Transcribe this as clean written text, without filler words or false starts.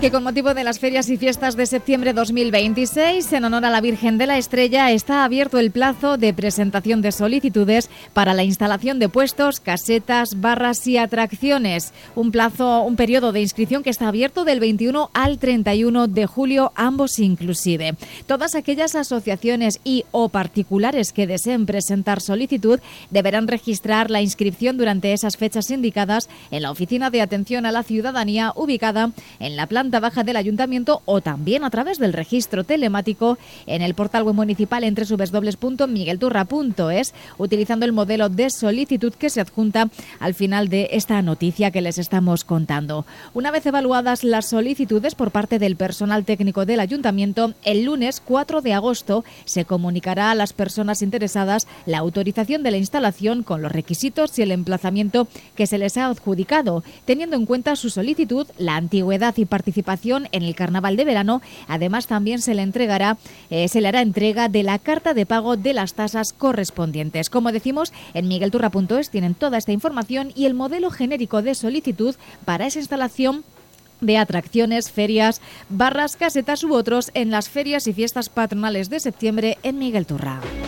que con motivo de las ferias y fiestas de septiembre 2026, en honor a la Virgen de la Estrella, está abierto el plazo de presentación de solicitudes para la instalación de puestos, casetas, barras y atracciones. Un periodo de inscripción que está abierto del 21 al 31 de julio, ambos inclusive. Todas aquellas asociaciones y o particulares que deseen presentar solicitud deberán registrar la inscripción durante esas fechas indicadas en la Oficina de Atención a la Ciudadanía ubicada en la planta baja del Ayuntamiento o también a través del registro telemático en el portal web municipal en www.miguelturra.es, utilizando el modelo de solicitud que se adjunta al final de esta noticia que les estamos contando. Una vez evaluadas las solicitudes por parte del personal técnico del Ayuntamiento, el lunes 4 de agosto se comunicará a las personas interesadas la autorización de la instalación con los requisitos y el emplazamiento que se les ha adjudicado, teniendo en cuenta su solicitud, la antigüedad y participación en el Carnaval de verano. Además, también se le hará entrega de la carta de pago de las tasas correspondientes. Como decimos, en miguelturra.es tienen toda esta información y el modelo genérico de solicitud para esa instalación de atracciones, ferias, barras, casetas u otros en las ferias y fiestas patronales de septiembre en Miguel Turra.